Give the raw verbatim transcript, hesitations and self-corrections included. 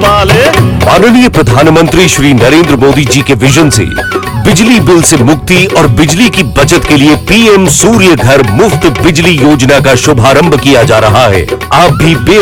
वाले। माननीय प्रधानमंत्री श्री नरेंद्र मोदी जी के विजन से बिजली बिल से मुक्ति और बिजली की बचत के लिए पीएम सूर्य घर मुफ्त बिजली योजना का शुभारंभ किया जा रहा है। आप भी बे